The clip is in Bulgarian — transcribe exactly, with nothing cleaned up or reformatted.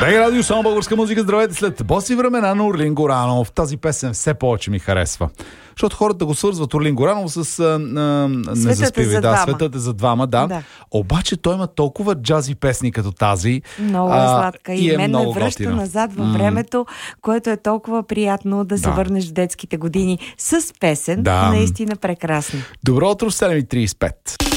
Бей радио, само българска музика. Здравейте, след боси времена на Орлин Горанов. Тази песен все повече ми харесва. Защото хората го свързват Орлин Горанов с а, а, не заспивай, да, светът е за двама, да. да. Обаче той има толкова джази песни като тази. Много е сладка. И, и е мен ме връща готина. Назад във времето, mm. което е толкова приятно да се да. върнеш в детските години с песен. Да. Наистина прекрасно. Добро утро в седем и трийсет и пет.